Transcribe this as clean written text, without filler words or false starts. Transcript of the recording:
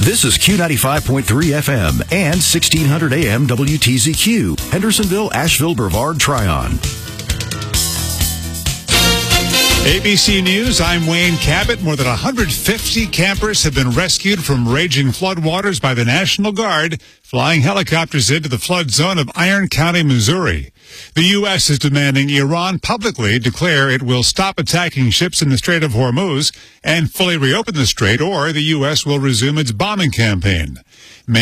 This is Q95.3 FM and 1600 AM WTZQ, Hendersonville, Asheville, Brevard, Tryon. ABC News, I'm Wayne Cabot. More than 150 campers have been rescued from raging floodwaters by the National Guard, flying helicopters into the flood zone of Iron County, Missouri. The U.S. is demanding Iran publicly declare it will stop attacking ships in the Strait of Hormuz and fully reopen the strait, or the U.S. will resume its bombing campaign.